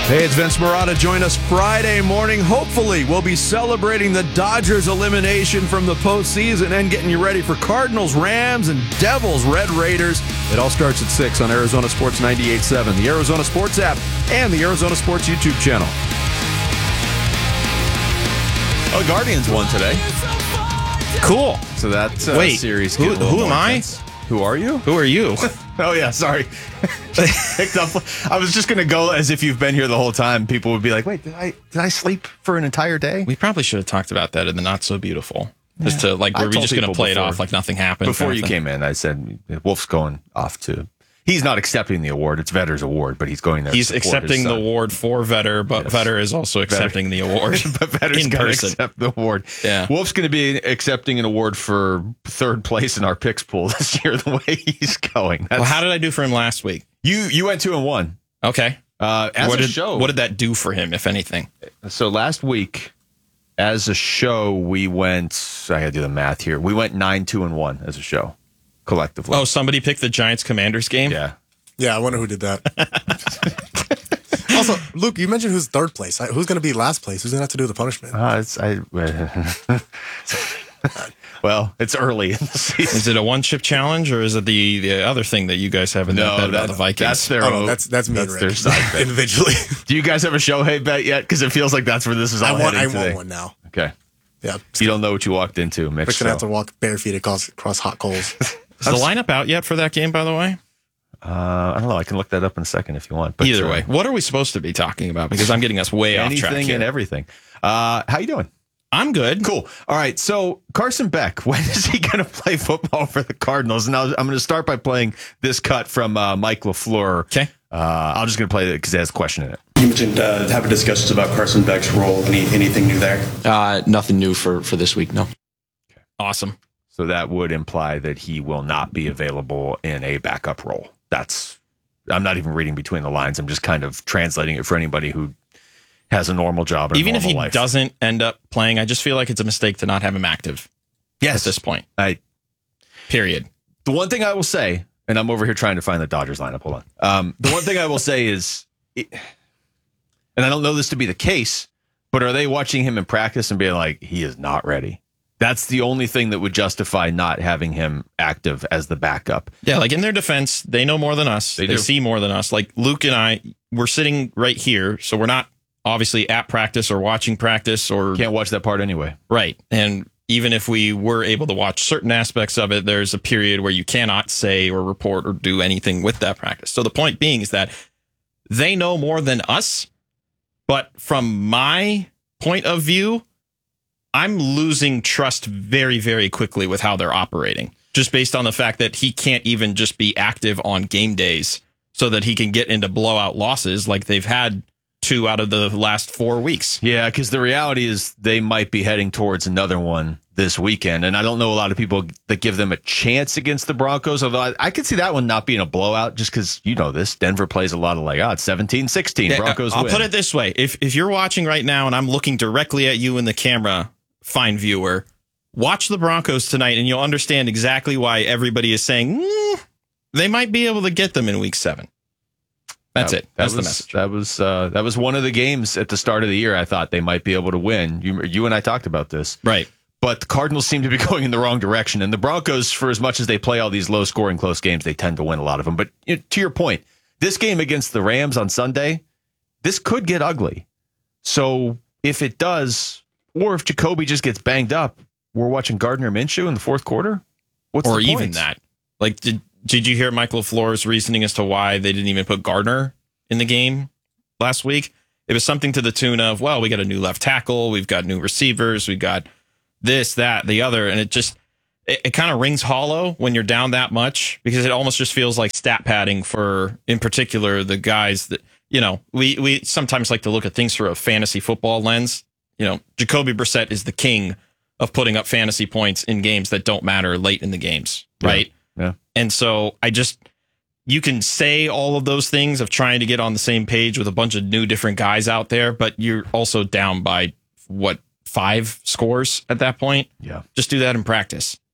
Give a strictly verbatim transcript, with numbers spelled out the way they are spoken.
Hey, it's Vince Marotta. Join us Friday morning. Hopefully, we'll be celebrating the Dodgers' elimination from the postseason and getting you ready for Cardinals, Rams, and Devils, Red Raiders. It all starts at six on Arizona Sports ninety-eight point seven, the Arizona Sports app, and the Arizona Sports YouTube channel. Oh, the Guardians won today. Cool. So that uh, Wait, series. who, who am I? Intense. Who are you? Who are you? Oh, yeah, sorry. Picked up. I was just going to go as if you've been here the whole time. People would be like, wait, did I did I sleep for an entire day? We probably should have talked about that in the Not So Beautiful. Just to, like, I were we told just going to people play before- it off like nothing happened? Before kind you of thing? came in, I said, Wolf's going off to... He's not accepting the award. It's Vetter's award, but he's going there. He's to support accepting his the son. award for Vetter, but Yes. Vetter is also accepting the award But Vetter's in going to person. accept the award. Yeah. Wolf's going to be accepting an award for third place in our picks pool this year, the way he's going. That's, Well, how did I do for him last week? you you went two and one. Okay. Uh, as what a did, show. What did that do for him, if anything? So last week, as a show, we went. I got to do the math here. We went nine, two, and one as a show, collectively. Oh, somebody picked the Giants Commanders game? yeah. Yeah, I wonder who did that. Also, Luke, you mentioned who's third place. Who's going to be last place? Who's going to have to do the punishment? Uh, it's I. well, it's early in the season. Is it a one chip challenge, or is it the, the other thing that you guys have in that bet about the Vikings? That's their. Oh, no, that's that's me. That's and their Rick. side bet. Individually. Do you guys have a Shohei bet yet? Because it feels like that's where this is all I want. I heading want today. one now. Okay. Yeah, You don't know what you walked into, Mitch. Rick's gonna have so. to walk barefoot across across hot coals. Is the lineup out yet for that game, by the way? Uh, I don't know. I can look that up in a second if you want. But Either uh, way, what are we supposed to be talking about? Because I'm getting us way off track anything here. and everything. Uh, how you doing? I'm good. Cool. All right. So Carson Beck, when is he going to play football for the Cardinals? And I'll, I'm going to start by playing this cut from uh, Mike LaFleur. Okay. Uh, I'm just going to play it because it has a question in it. You mentioned uh, having discussions about Carson Beck's role. Any anything new there? Uh, nothing new for, for this week, no. Awesome. So that would imply that he will not be available in a backup role. That's, I'm not even reading between the lines. I'm just kind of translating it for anybody who has a normal job and a Even if normal he life. doesn't end up playing, I just feel like it's a mistake to not have him active Yes. at this point. I, Period. the one thing I will say, and I'm over here trying to find the Dodgers lineup. Hold on. Um, the one thing I will say is, it, and I don't know this to be the case, but are they watching him in practice and being like, he is not ready? That's the only thing that would justify not having him active as the backup. Yeah, like in their defense, they know more than us. They They, do. see more than us. Like Luke and I, we're sitting right here, so we're not obviously at practice or watching practice or Can't watch that part anyway. right. And even if we were able to watch certain aspects of it, there's a period where you cannot say or report or do anything with that practice. So the point being is that they know more than us, but from my point of view, I'm losing trust very, very quickly with how they're operating, just based on the fact that he can't even just be active on game days so that he can get into blowout losses like they've had two out of the last four weeks. Yeah, because the reality is they might be heading towards another one this weekend. And I don't know a lot of people that give them a chance against the Broncos, although I, I could see that one not being a blowout just because, you know this, Denver plays a lot of like, oh, it's seventeen sixteen. Yeah, Broncos I'll win. put it this way. If, if you're watching right now and I'm looking directly at you in the camera, fine viewer, watch the Broncos tonight and you'll understand exactly why everybody is saying mm, they might be able to get them in week seven. That's That- it. That's that the was, message. That was uh, that was one of the games at the start of the year I thought they might be able to win. You, you and I talked about this. Right. But the Cardinals seem to be going in the wrong direction. And the Broncos, for as much as they play all these low-scoring, close games, they tend to win a lot of them. But you know, to your point, this game against the Rams on Sunday, this could get ugly. So if it does, or if Jacoby just gets banged up, we're watching Gardner Minshew in the fourth quarter? What's Or the even point? that. Like, did did you hear Michael LaFleur's reasoning as to why they didn't even put Gardner in the game last week? It was something to the tune of, well, we got a new left tackle, we've got new receivers, we've got this, that, the other, and it just it, it kind of rings hollow when you're down that much because it almost just feels like stat padding for, in particular, the guys that, you know, we we sometimes like to look at things through a fantasy football lens. You know, Jacoby Brissett is the king of putting up fantasy points in games that don't matter late in the games, right? Yeah. And so I just, you can say all of those things of trying to get on the same page with a bunch of new different guys out there, but you're also down by what, five scores at that point? Yeah. Just do that in practice.